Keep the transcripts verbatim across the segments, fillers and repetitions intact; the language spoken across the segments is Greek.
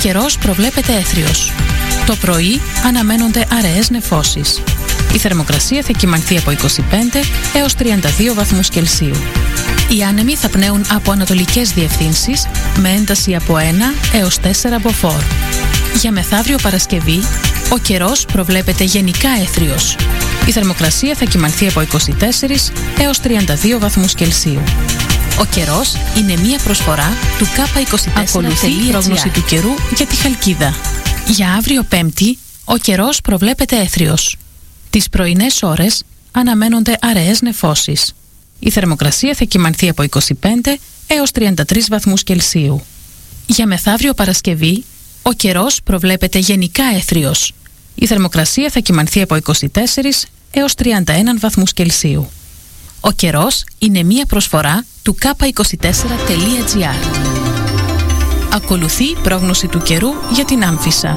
καιρός προβλέπεται έθριος. Το πρωί αναμένονται αραιές νεφώσεις. Η θερμοκρασία θα κυμανθεί από είκοσι πέντε έως τριάντα δύο βαθμούς Κελσίου. Οι άνεμοι θα πνέουν από ανατολικές διευθύνσεις με ένταση από ένα έως τέσσερα μποφόρ. Για μεθαύριο Παρασκευή, ο καιρός προβλέπεται γενικά έθριος. Η θερμοκρασία θα κυμανθεί από είκοσι τέσσερα έως τριάντα δύο βαθμούς Κελσίου. Ο καιρός είναι μία προσφορά του κάπα είκοσι τέσσερα. Ακολουθεί η πρόγνωση του καιρού για τη Χαλκίδα. Για αύριο Πέμπτη, ο καιρός προβλέπεται έθριος. Τις πρωινές ώρες αναμένονται αραιές νεφώσεις. Η θερμοκρασία θα κυμανθεί από είκοσι πέντε έως τριάντα τρεις βαθμούς Κελσίου. Για μεθαύριο Παρασκευή, ο καιρός προβλέπεται γενικά έθριος. Η θερμοκρασία θα κυμανθεί από είκοσι τέσσερα έως τριάντα ένα βαθμούς Κελσίου. Ο καιρός είναι μία προσφορά του κάπα είκοσι τέσσερα τελεία τζι άρ. Ακολουθεί η πρόγνωση του καιρού για την Άμφισσα.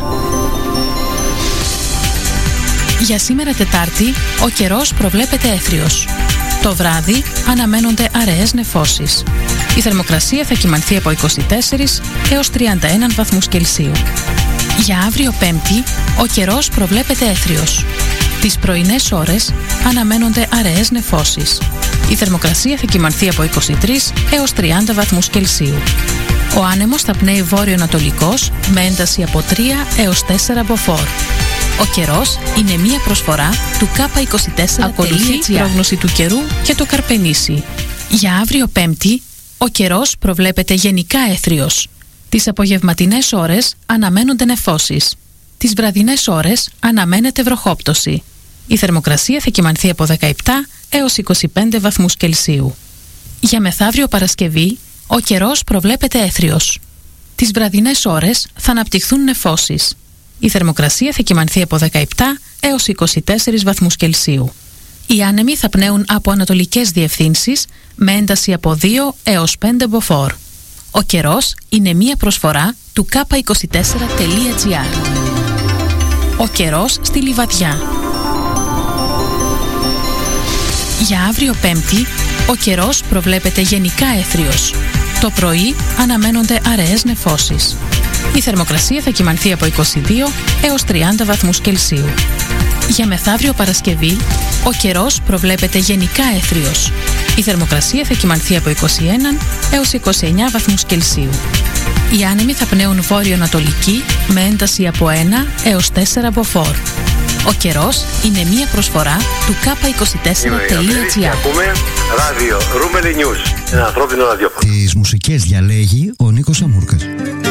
Για σήμερα Τετάρτη, ο καιρός προβλέπεται έθριος. Το βράδυ αναμένονται αραιές νεφώσεις. Η θερμοκρασία θα κυμανθεί από είκοσι τέσσερα έως τριάντα ένα βαθμούς Κελσίου. Για αύριο Πέμπτη, ο καιρός προβλέπεται έθριος. Τις πρωινές ώρες αναμένονται αραιές νεφώσεις. Η θερμοκρασία θα κυμανθεί από είκοσι τρία έως τριάντα βαθμούς Κελσίου. Ο άνεμος θα πνέει βόρειο-ανατολικός με ένταση από τρία έως τέσσερα μποφόρ. Ο καιρός είναι μία προσφορά του κάπα είκοσι τέσσερα. Ακολουθεί η πρόγνωση του καιρού για το Καρπενήσι. Για αύριο Πέμπτη, ο καιρός προβλέπεται γενικά έθριος. Τις απογευματινές ώρες αναμένονται νεφώσεις. Τις βραδινές ώρες αναμένεται βροχόπτωση. Η θερμοκρασία θα κυμανθεί από δεκαεπτά έως είκοσι πέντε βαθμούς Κελσίου. Για μεθαύριο Παρασκευή, ο καιρός προβλέπεται έθριος. Τις βραδινές ώρες θα αναπτυχθούν νεφώσεις. Η θερμοκρασία θα κυμανθεί από δεκαεπτά έως είκοσι τέσσερα βαθμούς Κελσίου. Οι άνεμοι θα πνέουν από ανατολικές διευθύνσεις με ένταση από δύο έως πέντε μποφόρ. Ο καιρός είναι μία προσφορά του κάπα είκοσι τέσσερα τελεία τζι άρ. Ο καιρός στη Λιβαδιά. Για αύριο Πέμπτη, ο καιρός προβλέπεται γενικά έθριος. Το πρωί αναμένονται αραιές νεφώσεις. Η θερμοκρασία θα κυμανθεί από είκοσι δύο έως τριάντα βαθμούς Κελσίου. Για μεθαύριο Παρασκευή, ο καιρός προβλέπεται γενικά έθριος. Η θερμοκρασία θα κυμανθεί από είκοσι ένα έως είκοσι εννέα βαθμούς Κελσίου. Οι άνεμοι θα πνέουν βόρειο-ανατολική με ένταση από ένα έως τέσσερα μποφόρ. Ο καιρός είναι μία προσφορά του κάπα είκοσι τέσσερα τελεία τζι άρ. Ακούμε ράδιο Ρούμελι News, ένα ανθρώπινο ραδιόφωνο. Τις μουσικές διαλέγει ο Νίκος Αμούρκας.